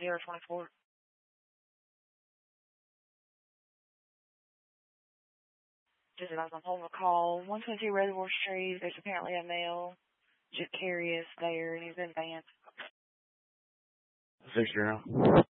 024. Just as I'm holding a call, 122 Reservoir Street, there's apparently a male, just curious there, and he's been banned. 60.